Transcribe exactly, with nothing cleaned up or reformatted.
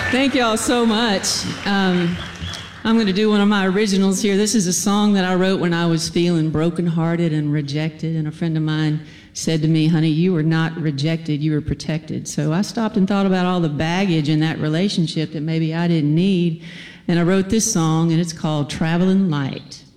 Thank y'all so much. Um, I'm going to do one of my originals here. This is a song that I wrote when I was feeling brokenhearted and rejected, and a friend of mine said to me, honey, you were not rejected, you were protected. So I stopped and thought about all the baggage in that relationship that maybe I didn't need, and I wrote this song, and it's called Traveling Light.